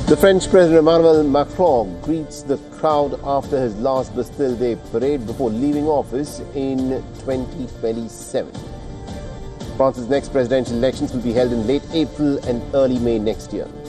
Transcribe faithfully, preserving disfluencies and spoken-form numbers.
The French President Emmanuel Macron greets the crowd after his last Bastille Day parade before leaving office in twenty twenty-seven. France's next presidential elections will be held in late April and early May next year.